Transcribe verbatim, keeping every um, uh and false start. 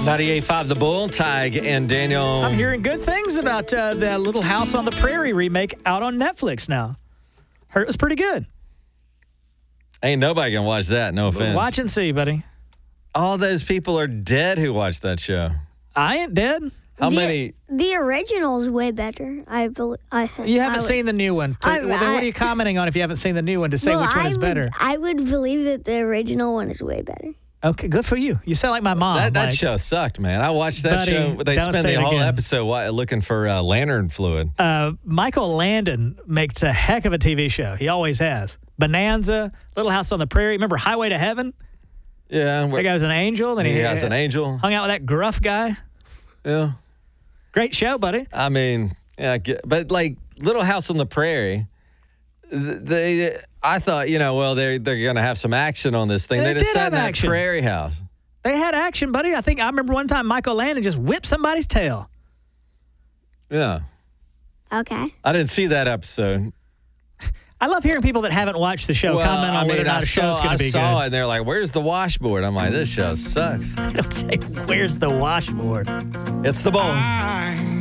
ninety-eight point five The Bull, Tig and Daniel. I'm hearing good things about uh, that Little House on the Prairie remake out on Netflix now. Heard it was pretty good. Ain't nobody can watch that, no offense. Watch and see, buddy. All those people are dead who watched that show. I ain't dead. How the, many? The original is way better. I believe. I, You haven't I would, seen the new one. To, I- well, then what I- are you commenting on if you haven't seen the new one to say well, which one I is would, better? I would believe that the original one is way better. Okay, good for you. You sound like my mom. That, that like, show sucked, man. I watched that Buddy, show. They don't spent say the it whole again. episode wa- looking for uh, lantern fluid. Uh, Michael Landon makes a heck of a T V show. He always has. Bonanza, Little House on the Prairie. Remember Highway to Heaven? Yeah. That guy was an angel. Then he he has an angel. hung out with that gruff guy. Yeah. Great show, buddy. I mean, yeah, I get- but like Little House on the Prairie, th- they, I thought, you know, well, they're they're gonna have some action on this thing. They They, just did sat have in that action. prairie house. They had action, buddy. I think I remember one time Michael Landon just whipped somebody's tail. Yeah, Okay. I didn't see that episode. I love hearing people that haven't watched the show Well, comment on I mean, whether or not I a show's saw, going I to be saw good. it, and they're like, "Where's the washboard?" I'm like, "This show sucks." Don't say, where's the washboard? It's the bowl. I